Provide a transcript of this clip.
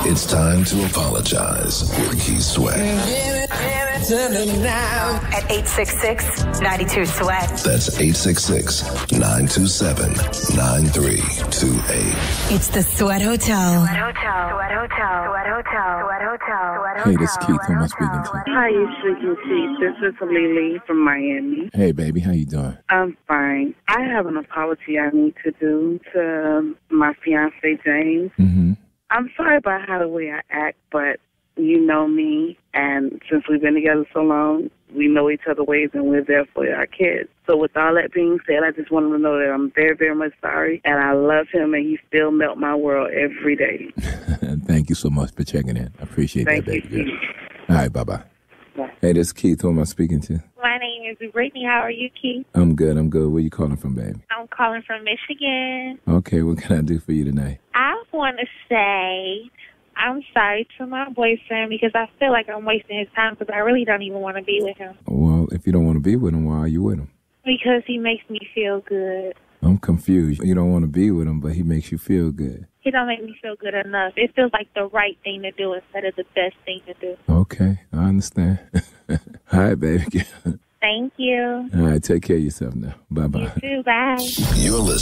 It's time to apologize with Keith Sweat. At 866-92-SWEAT. That's 866-927-9328. It's the Sweat Hotel. Hey, this is Keith. Who am I speaking to? Hi, you speaking to? This is Lily from Miami. Hey, baby. How you doing? I'm fine. I have an apology I need to do to my fiance, James. Mm-hmm. I'm sorry about how the way I act, but you know me, and since we've been together so long, we know each other ways, and we're there for our kids. So with all that being said, I just want him to know that I'm very, very much sorry, and I love him, and he still melt my world every day. Thank you so much for checking in. I appreciate that, baby. Thank you. All right, bye-bye. Bye. Hey, this is Keith. Who am I speaking to? My name is Brittany. How are you, Keith? I'm good. Where you calling from, baby? I'm calling from Michigan. Okay, what can I do for you tonight? I want to say I'm sorry to my boyfriend because I feel like I'm wasting his time because I really don't even want to be with him. Well, if you don't want to be with him, why are you with him? Because he makes me feel good. I'm confused. You don't want to be with him, but he makes you feel good. He don't make me feel good enough. It feels like the right thing to do instead of the best thing to do. Okay, I understand. All right, baby. Thank you. All right, take care of yourself now. Bye-bye. You too. Bye. You're listening